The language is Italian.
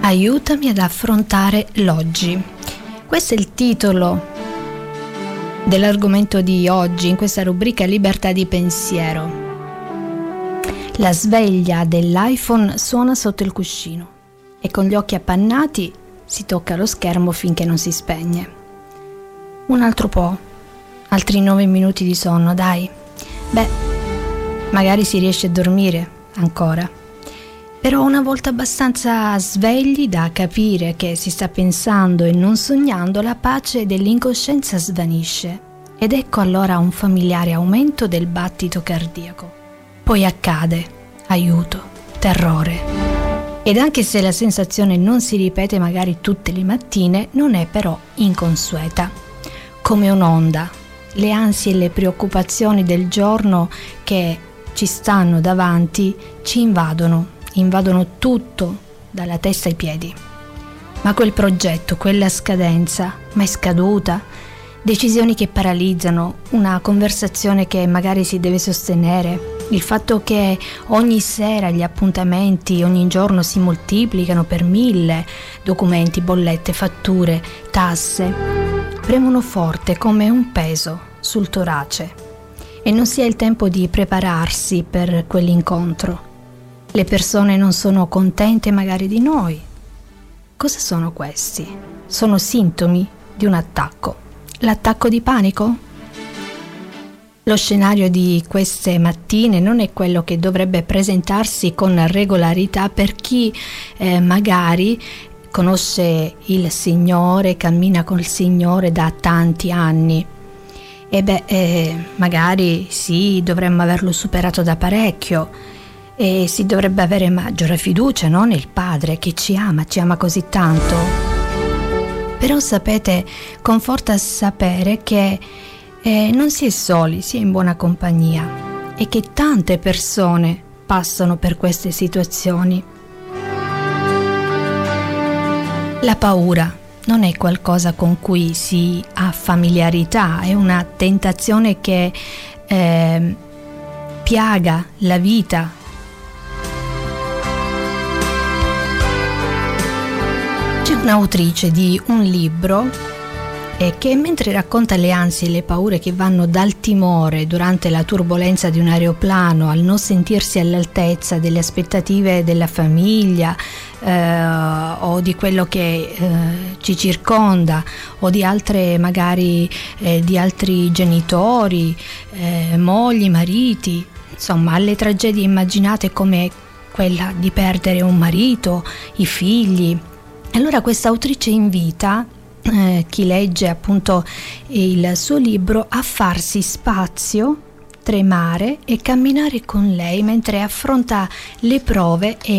Aiutami ad affrontare l'oggi. Questo è il titolo dell'argomento di oggi in questa rubrica Libertà di pensiero. La sveglia dell'iPhone suona sotto il cuscino e con gli occhi appannati si tocca lo schermo finché non si spegne. Un altro po', altri 9 minuti di sonno, dai. Beh, magari si riesce a dormire ancora. Però una volta abbastanza svegli da capire che si sta pensando e non sognando, la pace dell'incoscienza svanisce ed ecco allora un familiare aumento del battito cardiaco. Poi accade, aiuto, terrore. Ed anche se la sensazione non si ripete magari tutte le mattine, non è però inconsueta. Come un'onda, le ansie e le preoccupazioni del giorno che ci stanno davanti ci invadono tutto, dalla testa ai piedi. Ma quel progetto, quella scadenza, mai scaduta, decisioni che paralizzano, una conversazione che magari si deve sostenere, il fatto che ogni sera gli appuntamenti ogni giorno si moltiplicano per 1000, documenti, bollette, fatture, tasse, premono forte come un peso sul torace e non si ha il tempo di prepararsi per quell'incontro. Le persone non sono contente magari di noi. Cosa sono questi? Sono sintomi di un attacco. L'attacco di panico? Lo scenario di queste mattine non è quello che dovrebbe presentarsi con regolarità per chi magari conosce il Signore, cammina col Signore da tanti anni. Magari sì, dovremmo averlo superato da parecchio. E si dovrebbe avere maggiore fiducia, no? Nel Padre che ci ama così tanto. Però sapete, conforta sapere che non si è soli, si è in buona compagnia e che tante persone passano per queste situazioni. La paura non è qualcosa con cui si ha familiarità, è una tentazione che piaga la vita. C'è un'autrice di un libro che mentre racconta le ansie e le paure che vanno dal timore durante la turbolenza di un aeroplano al non sentirsi all'altezza delle aspettative della famiglia o di quello che ci circonda o di altre magari di altri genitori, mogli, mariti, insomma alle tragedie immaginate come quella di perdere un marito, i figli. Allora questa autrice invita chi legge appunto il suo libro a farsi spazio, tremare e camminare con lei mentre affronta le prove e